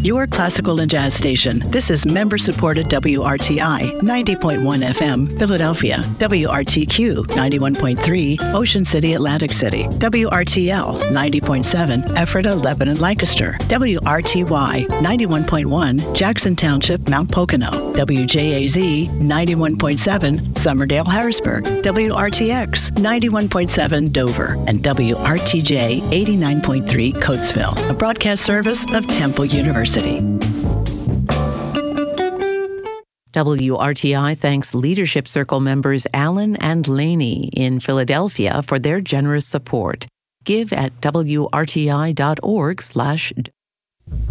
your classical and jazz station. This is member-supported WRTI, 90.1 FM, Philadelphia, WRTQ, 91.3, Ocean City, Atlantic City, WRTL, 90.7, Ephrata, Lebanon, Lancaster, WRTY, 91.1, Jackson Township, Mount Pocono, WJAZ, 91.7, Summerdale, Harrisburg, WRTX, 91.7, Dover, and WRTJ, 89.3, Coatesville, a broadcast service of Temple University. WRTI thanks Leadership Circle members Allen and Laney in Philadelphia for their generous support. Give at WRTI.org/donate.